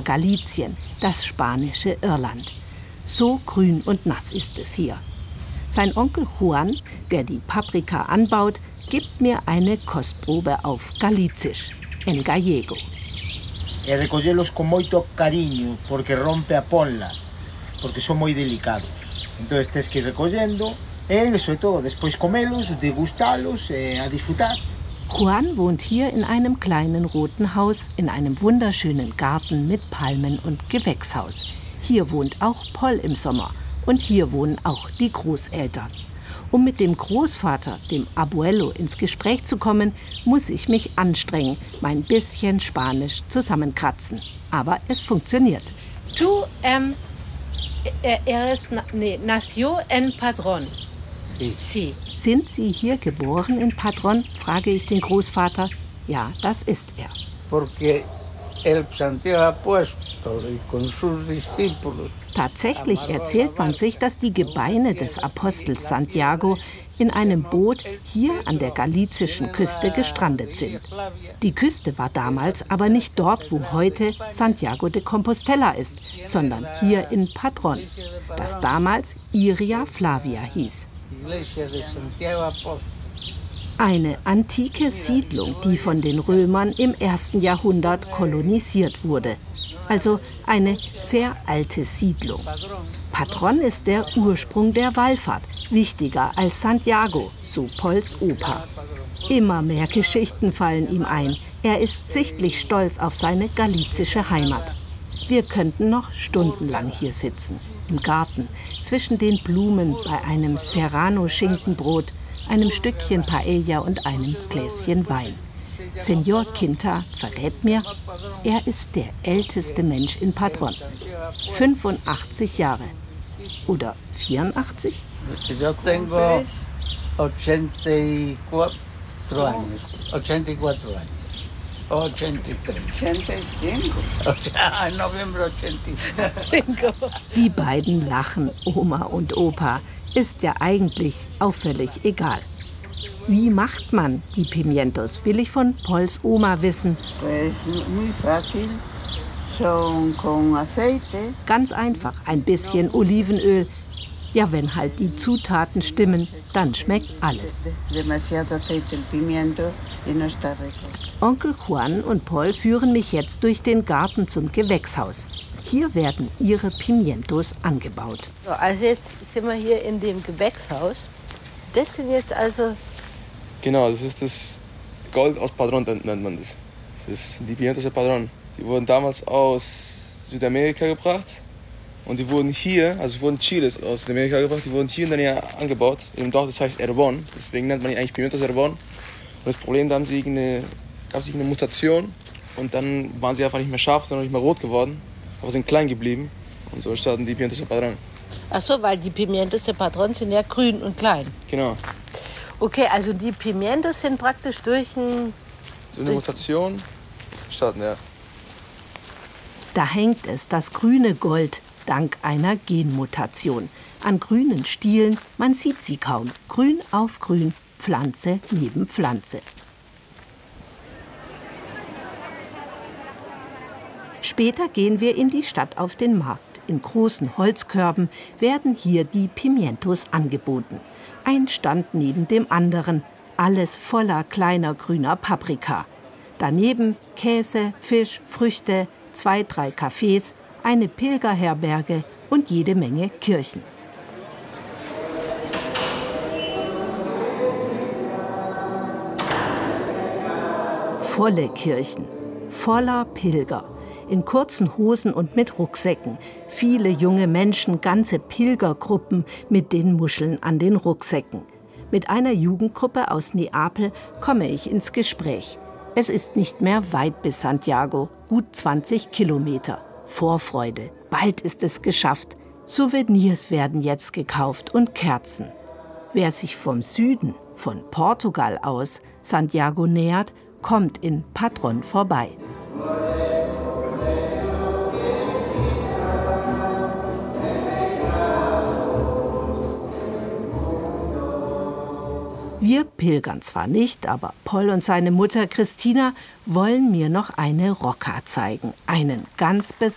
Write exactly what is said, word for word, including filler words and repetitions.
Galizien, das spanische Irland. So grün und nass ist es hier. Sein Onkel Juan, der die Paprika anbaut, gibt mir eine Kostprobe auf Galizisch, en gallego. Recollerlos con moito cariño, porque rompe a ponla, porque son moi delicados. Entonces tens que ir recollendo, e iso é todo. Despois comelos, degustalos, e a disfrutar. Juan wohnt hier in einem kleinen roten Haus, in einem wunderschönen Garten mit Palmen und Gewächshaus. Hier wohnt auch Pol im Sommer und hier wohnen auch die Großeltern. Um mit dem Großvater, dem Abuelo, ins Gespräch zu kommen, muss ich mich anstrengen, mein bisschen Spanisch zusammenkratzen. Aber es funktioniert. Du, ähm, er ist, nee, nació en Padrón. Sí. Sind Sie hier geboren in Padrón, frage ich den Großvater. Ja, das ist er. Porque el Santiago Apóstol y con sus discípulos. Tatsächlich erzählt man sich, dass die Gebeine des Apostels Santiago in einem Boot hier an der galizischen Küste gestrandet sind. Die Küste war damals aber nicht dort, wo heute Santiago de Compostela ist, sondern hier in Padrón, das damals Iria Flavia hieß. Eine antike Siedlung, die von den Römern im ersten Jahrhundert kolonisiert wurde. Also eine sehr alte Siedlung. Padrón ist der Ursprung der Wallfahrt, wichtiger als Santiago, so Pols Opa. Immer mehr Geschichten fallen ihm ein. Er ist sichtlich stolz auf seine galizische Heimat. Wir könnten noch stundenlang hier sitzen, im Garten, zwischen den Blumen bei einem Serrano-Schinkenbrot, einem Stückchen Paella und einem Gläschen Wein. Senor Quinta verrät mir, er ist der älteste Mensch in Padrón. fünfundachtzig Jahre. Oder vierundachtzig? Ich tengo ochenta y cuatro años. ochenta y cuatro años. ochenta y tres. ochenta y cinco. En November ochenta y cinco. Die beiden lachen, Oma und Opa. Ist ja eigentlich auffällig egal. Wie macht man die Pimientos, will ich von Pols Oma wissen. Ganz einfach, ein bisschen Olivenöl. Ja, wenn halt die Zutaten stimmen, dann schmeckt alles. Onkel Juan und Pol führen mich jetzt durch den Garten zum Gewächshaus. Hier werden ihre Pimientos angebaut. So, also jetzt sind wir hier in dem Gewächshaus. Das sind jetzt also... Genau, das ist das Gold aus Padrón, nennt man das. Das ist die Pimientos de Padrón. Die wurden damals aus Südamerika gebracht und die wurden hier, also wurden Chiles aus Südamerika gebracht, die wurden hier in der Nähe angebaut, in einem Dorf, das heißt Herbón. Deswegen nennt man die eigentlich Pimientos Herbón. Und das Problem, da haben sie eine, gab es eine Mutation und dann waren sie einfach nicht mehr scharf, sondern nicht mehr rot geworden, aber sind klein geblieben und so starten die Pimientos de Padrón. Ach so, weil die Pimientos de Padrón sind ja grün und klein. Genau. Okay, also die Pimientos sind praktisch durch, ein, so eine Mutation starten, ja. Da hängt es, das grüne Gold, dank einer Genmutation. An grünen Stielen, man sieht sie kaum. Grün auf grün, Pflanze neben Pflanze. Später gehen wir in die Stadt auf den Markt. In großen Holzkörben werden hier die Pimientos angeboten. Ein Stand neben dem anderen, alles voller kleiner grüner Paprika. Daneben Käse, Fisch, Früchte, zwei, drei Cafés, eine Pilgerherberge und jede Menge Kirchen. Volle Kirchen, voller Pilger. In kurzen Hosen und mit Rucksäcken. Viele junge Menschen, ganze Pilgergruppen mit den Muscheln an den Rucksäcken. Mit einer Jugendgruppe aus Neapel komme ich ins Gespräch. Es ist nicht mehr weit bis Santiago, gut zwanzig Kilometer. Vorfreude, bald ist es geschafft. Souvenirs werden jetzt gekauft und Kerzen. Wer sich vom Süden, von Portugal aus, Santiago nähert, kommt in Padrón vorbei. Wir pilgern zwar nicht, aber Pol und seine Mutter Christina wollen mir noch eine Rocca zeigen. Einen ganz besonderen.